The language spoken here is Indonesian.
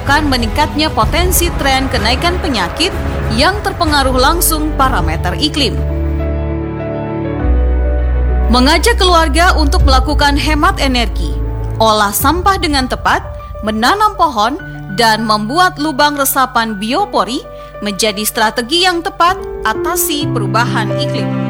menyebabkan meningkatnya potensi tren kenaikan penyakit yang terpengaruh langsung parameter iklim. Mengajak keluarga untuk melakukan hemat energi, olah sampah dengan tepat, menanam pohon, dan membuat lubang resapan biopori menjadi strategi yang tepat atasi perubahan iklim.